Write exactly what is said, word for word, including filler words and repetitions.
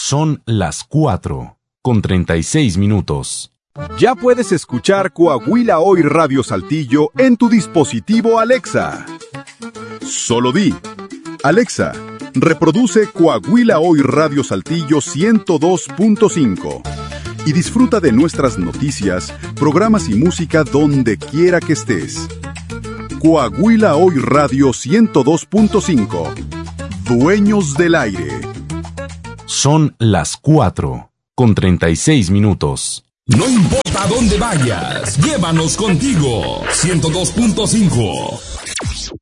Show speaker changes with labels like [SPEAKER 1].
[SPEAKER 1] Son las cuatro, con treinta y seis minutos.
[SPEAKER 2] Ya puedes escuchar Coahuila Hoy Radio Saltillo en tu dispositivo Alexa. Solo di: Alexa, reproduce Coahuila Hoy Radio Saltillo ciento dos punto cinco y disfruta de nuestras noticias, programas y música donde quiera que estés. Coahuila Hoy Radio ciento dos punto cinco. Dueños del aire.
[SPEAKER 1] Son las cuatro, con treinta y seis minutos.
[SPEAKER 3] No importa dónde vayas, llévanos contigo. ciento dos punto cinco.